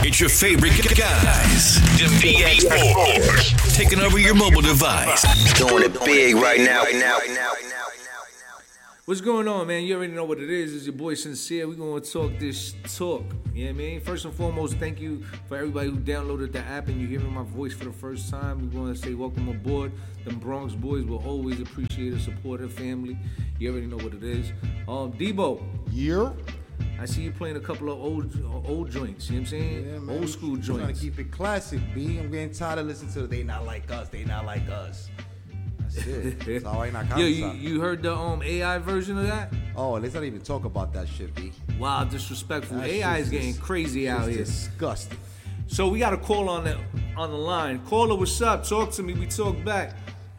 It's your favorite guys, Defeat Sports, taking over your mobile device. Doing it big right now. What's going on, man? You already know what it is. It's your boy Sincere. We're going to talk this talk. You know what I mean? First and foremost, thank you for everybody who downloaded the app and you're hearing my voice for the first time. We want to say welcome aboard. Them Bronx boys will always appreciate and support her family. You already know what it is. Debo. Yeah. I see you playing a couple of old joints. You know what I'm saying? Yeah, man. Old school I'm joints. trying to keep it classic, B. I'm getting tired of listening to They Not Like Us. They Not Like Us. That's it. It's all right now. Yo, you heard the AI version of that? Oh, let's not even talk about that shit, B. Wow, disrespectful. That AI is shit getting crazy out here. Disgusting. So we got a call on the line. Caller, what's up? Talk to me. We talk back.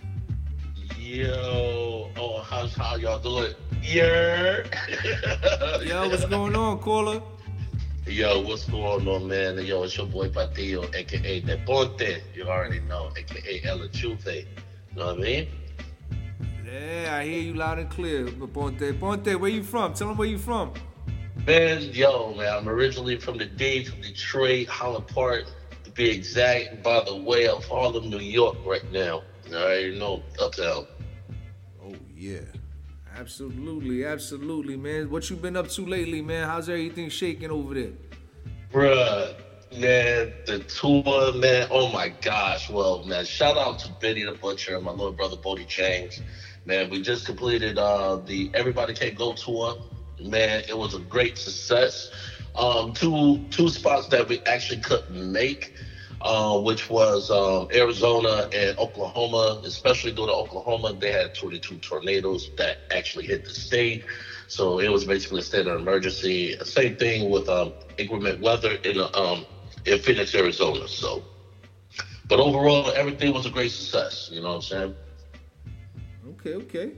Yo, how y'all doing? Yeah. Yo, what's going on, caller? Yo, what's going on, man? Yo, it's your boy Patillo, aka Deponte. You already know, aka El Chufe. You know what I mean? Yeah, I hear you loud and clear, Ponte, where you from? Tell them where you from. Man, I'm originally from the D, from Detroit, Holland Park, to be exact. By the way, of Harlem, New York, right now. I already know uptown. Oh yeah. Absolutely, man. What you been up to lately, man? How's everything shaking over there? Bruh, man, the tour, man, oh my gosh. Well, man, shout out to Benny the Butcher and my little brother Bodie James. Man, we just completed the Everybody Can't Go tour. Man, it was a great success. Two spots that we actually couldn't make, which was Arizona and Oklahoma. Especially due to Oklahoma, they had 22 tornadoes that actually hit the state. So it was basically a state of emergency. Same thing with inclement weather in Phoenix, Arizona. So, but overall, everything was a great success. You know what I'm saying? Okay.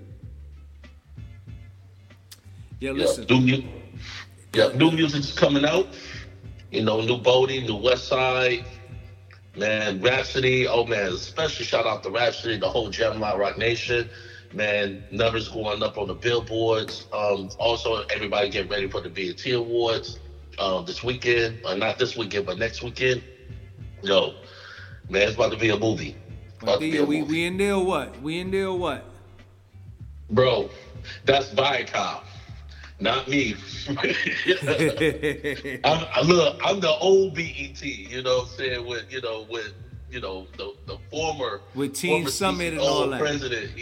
Yeah, listen. New music's coming out. You know, new Bodie, new West Side. Man, Rhapsody. Oh man, especially shout out to Rhapsody, the whole Gemini Rock Nation. Man, numbers going up on the billboards. Also, everybody get ready for the BET Awards this weekend. Not this weekend, but next weekend. Yo, man, it's about to be a movie. We in there or what? Bro, that's Viacom, not me. I'm the old BET. You know what I'm saying? With the former with Team Summit and all that. President,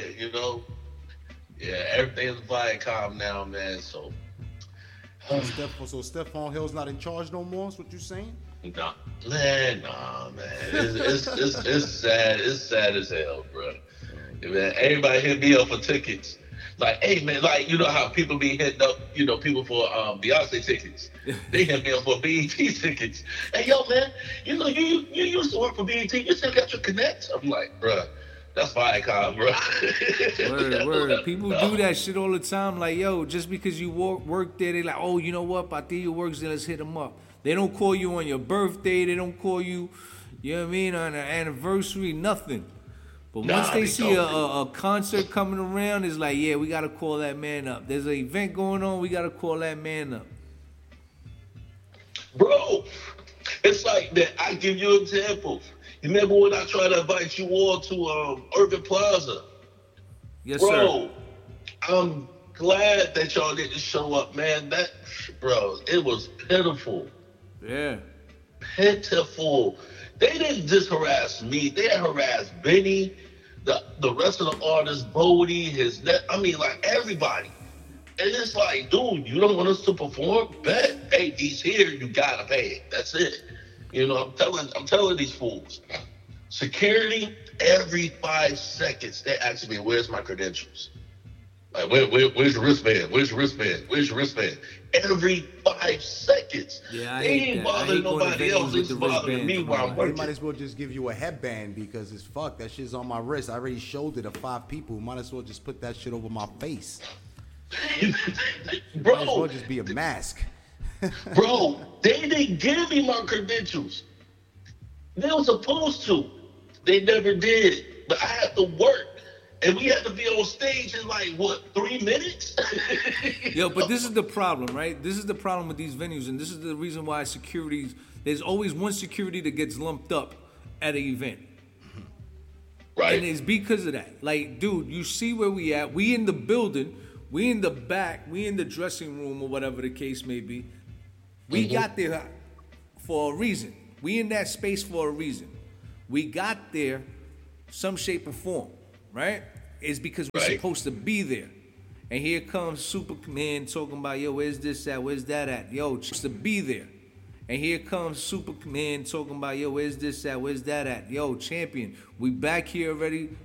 everything's Viacom now, man. So, So Stephon Hill's not in charge no more. That's what you saying? Nah, man. It's sad. It's sad as hell, bro. Man, everybody hit me up for tickets. Like, hey, man, like, you know how people be hitting up, people for Beyonce tickets. They hit me up for BET tickets. Hey, yo, man, you used to work for BET. You still got your connects? I'm like, bruh, that's Viacom, bro. Word. People do that shit all the time. Like, yo, just because you work there, they like, oh, you know what? Patillo works there, let's hit him up. They don't call you on your birthday. They don't call you, you know what I mean, on an anniversary, nothing. But once they see a concert coming around, it's like, yeah, we got to call that man up. There's an event going on, we got to call that man up. Bro, it's like that. I give you an example. You remember when I tried to invite you all to Urban Plaza? Yes, bro, sir. I'm glad that y'all didn't show up, man. It was pitiful. Yeah. Pitiful. They didn't just harass me. They harassed Benny, the rest of the artists, Bodie, everybody. And it's like, dude, you don't want us to perform? Bet. Hey, he's here. You gotta pay it. That's it. I'm telling these fools. Security, every 5 seconds, they ask me, where's my credentials? Like, where's your wristband? Where's your wristband? Where's your wristband? Every 5 seconds. Yeah, they ain't bothering nobody else. It's bothering me while I'm working. They might as well just give you a headband because it's fucked. That shit's on my wrist. I already showed it to 5 people. Might as well just put that shit over my face. Bro, might as well just be a mask. Bro, they didn't give me my credentials. They were supposed to. They never did. But I had to work. And we had to be on stage in like, what, 3 minutes? Yo, but this is the problem, right? This is the problem with these venues, and this is the reason why there's always one security that gets lumped up at an event. Right. And it's because of that. Like, dude, you see where we at. We in the building. We in the back. We in the dressing room or whatever the case may be. We got there for a reason. We in that space for a reason. We got there some shape or form, right? It's because we're supposed to be there. And here comes Superman talking about, yo, where's this at? Where's that at? Yo, supposed to be there. And here comes Superman talking about, yo, where's this at? Where's that at? Yo, champion, we back here already.